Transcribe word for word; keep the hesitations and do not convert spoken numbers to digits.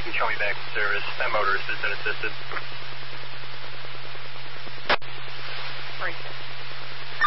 can call me back in service. That motorist has been assisted.